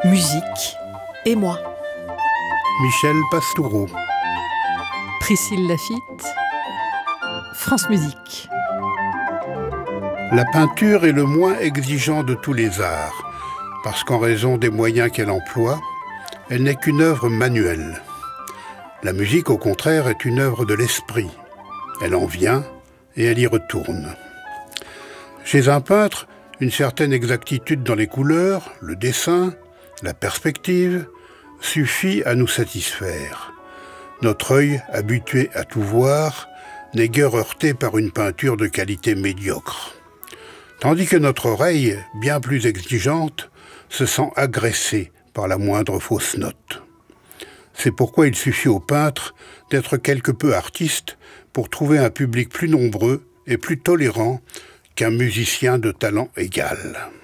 Musique et moi. Michel Pastoureau. Priscille Lafitte. France Musique. La peinture est le moins exigeant de tous les arts, parce qu'en raison des moyens qu'elle emploie, elle n'est qu'une œuvre manuelle. La musique, au contraire, est une œuvre de l'esprit. Elle en vient et elle y retourne. Chez un peintre, une certaine exactitude dans les couleurs, le dessin, la perspective, suffit à nous satisfaire. Notre œil, habitué à tout voir, n'est guère heurté par une peinture de qualité médiocre. Tandis que notre oreille, bien plus exigeante, se sent agressée par la moindre fausse note. C'est pourquoi il suffit au peintre d'être quelque peu artiste pour trouver un public plus nombreux et plus tolérant qu'un musicien de talent égal.